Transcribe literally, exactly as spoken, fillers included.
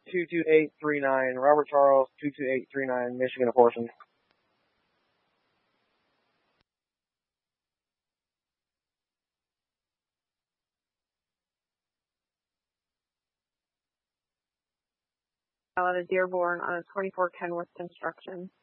two two eight three nine. Robert Charles, two two eight three nine, Michigan apportioned. Out of Dearborn on a twenty-four Kenworth construction.